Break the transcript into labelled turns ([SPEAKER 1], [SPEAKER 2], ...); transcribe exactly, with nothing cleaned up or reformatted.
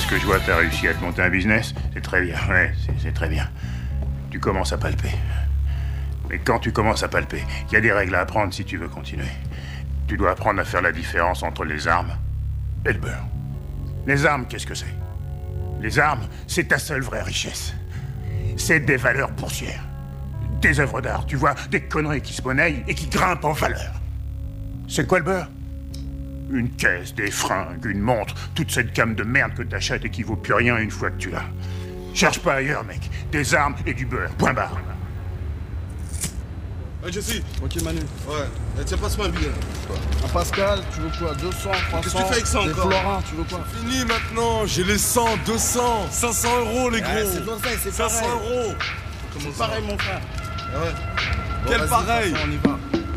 [SPEAKER 1] que je vois, t'as réussi à te monter un business. C'est très bien, ouais, c'est très bien. Tu commences à palper. Mais quand tu commences à palper, il y a des règles à apprendre si tu veux continuer. Tu dois apprendre à faire la différence entre les armes et le beurre. Les armes, qu'est-ce que c'est? Les armes, c'est ta seule vraie richesse. C'est des valeurs boursières. Des œuvres d'art, tu vois, des conneries qui se monnaient et qui grimpent en valeur. C'est quoi le beurre? Une caisse, des fringues, une montre, toute cette gamme de merde que t'achètes et qui vaut plus rien une fois que tu l'as. Cherche pas ailleurs, mec. Des armes et du beurre, point barre.
[SPEAKER 2] Ouais, Jesse.
[SPEAKER 3] Ok, Manu.
[SPEAKER 2] Ouais. Eh, tiens, passe-moi un billet.
[SPEAKER 3] Un Pascal, tu veux quoi? deux cents, trois cents?
[SPEAKER 2] Qu'est-ce que tu fais avec ça
[SPEAKER 3] Des
[SPEAKER 2] encore?
[SPEAKER 3] florins, tu veux quoi?
[SPEAKER 4] Fini maintenant, j'ai les cent, deux cents, cinq cents euros les gros.
[SPEAKER 3] Ouais, c'est pour ça, c'est
[SPEAKER 4] cinq cents
[SPEAKER 3] pareil.
[SPEAKER 4] euros.
[SPEAKER 3] C'est pareil, mon frère.
[SPEAKER 2] Ah ouais.
[SPEAKER 3] Bon,
[SPEAKER 4] Quel
[SPEAKER 3] vas-y,
[SPEAKER 4] pareil?
[SPEAKER 3] de toute façon, on y va.